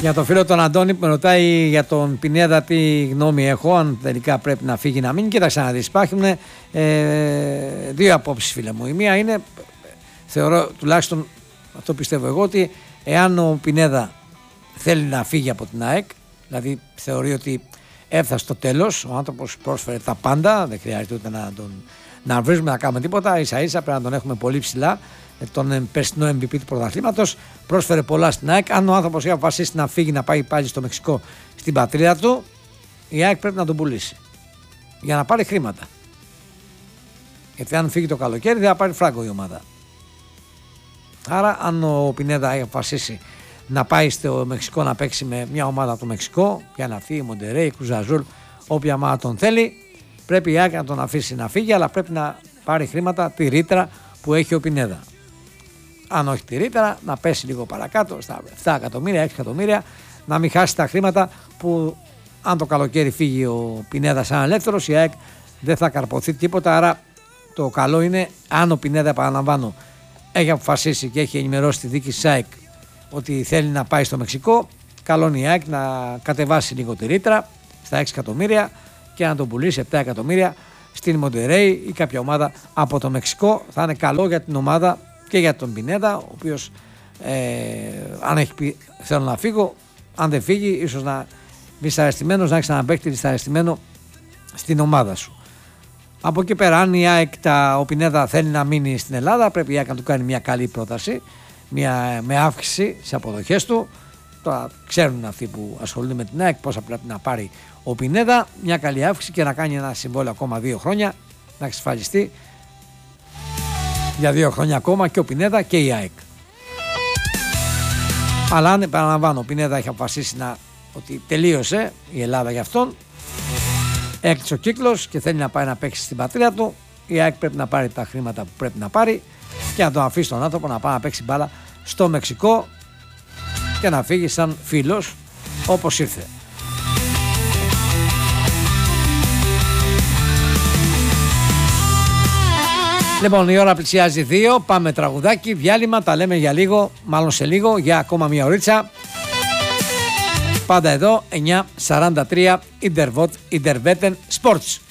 Για τον φίλο τον Αντώνη που με ρωτάει για τον Πινέδα τι γνώμη έχω, αν τελικά πρέπει να φύγει να μείνει. Κοίταξε να δεις, υπάρχουν δύο απόψεις, φίλε μου. Η μία είναι, θεωρώ, τουλάχιστον αυτό πιστεύω εγώ, ότι εάν ο Πινέδα θέλει να φύγει από την ΑΕΚ, δηλαδή θεωρεί ότι έφτασε στο τέλος, ο άνθρωπος πρόσφερε τα πάντα, δεν χρειάζεται ούτε να βρίζουμε να κάνουμε τίποτα, ίσα ίσα πρέπει να τον έχουμε πολύ ψηλά, τον περσινό MVP του πρωταθλήματος, πρόσφερε πολλά στην ΑΕΚ. Αν ο άνθρωπος έχει αποφασίσει να φύγει, να πάει πάλι στο Μεξικό, στην πατρίδα του, η ΑΕΚ πρέπει να τον πουλήσει για να πάρει χρήματα, γιατί αν φύγει το καλοκαίρι δεν θα πάρει φράγκο η ομάδα. Άρα αν ο Πινέδα έχει αποφασίσει να πάει στο Μεξικό να παίξει με μια ομάδα από το Μεξικό, για να φύγει Μοντερέι, Κρουζαζούλ, όποια ομάδα τον θέλει, πρέπει η ΑΕΚ να τον αφήσει να φύγει, αλλά πρέπει να πάρει χρήματα, τη ρήτρα που έχει ο Πινέδα. Αν όχι τη ρήτρα, να πέσει λίγο παρακάτω, στα 7 εκατομμύρια, 6 εκατομμύρια, να μην χάσει τα χρήματα που αν το καλοκαίρι φύγει ο Πινέδα σαν ελεύθερος, η ΑΕΚ δεν θα καρποθεί τίποτα. Άρα το καλό είναι, αν ο Πινέδα, επαναλαμβάνω, έχει αποφασίσει και έχει ενημερώσει τη δίκη της ΑΕΚ ότι θέλει να πάει στο Μεξικό, καλό είναι η ΑΕΚ να κατεβάσει λίγο τη ρήτρα στα 6 εκατομμύρια και να τον πουλήσει 7 εκατομμύρια στην Μοντερέι ή κάποια ομάδα από το Μεξικό. Θα είναι καλό για την ομάδα και για τον Πινέδα, ο οποίος αν έχει πει θέλω να φύγω, αν δεν φύγει ίσως να δυσαρεστημένος, να έχει έναν παίκτη δυσαρεστημένο στην ομάδα σου. Από εκεί πέρα, αν η ΑΕΚ, ο Πινέδα θέλει να μείνει στην Ελλάδα, πρέπει η ΑΕΚ να του κάνει μια καλή πρόταση, με αύξηση στις αποδοχές του. Τώρα ξέρουν αυτοί που ασχολούνται με την ΑΕΚ πόσα πρέπει να πάρει ο Πινέδα, μια καλή αύξηση και να κάνει ένα συμβόλαιο ακόμα 2 χρόνια, να εξασφαλιστεί για 2 χρόνια ακόμα και ο Πινέδα και η ΑΕΚ. Αλλά αν, επαναλαμβάνω, ο Πινέδα έχει αποφασίσει ότι τελείωσε η Ελλάδα για αυτόν, έκλεισε ο κύκλος και θέλει να πάει να παίξει στην πατρίδα του, η ΑΕΚ πρέπει να πάρει τα χρήματα που πρέπει να πάρει και να τον αφήσει τον άνθρωπο να πάει να παίξει μπάλα στο Μεξικό και να φύγει σαν φίλος όπως ήρθε. Λοιπόν, η ώρα πλησιάζει 2, πάμε τραγουδάκι, διάλειμμα, τα λέμε για λίγο, μάλλον σε λίγο, για ακόμα μια ωρίτσα. Πάντα εδώ, 9:43, Interveten Sports.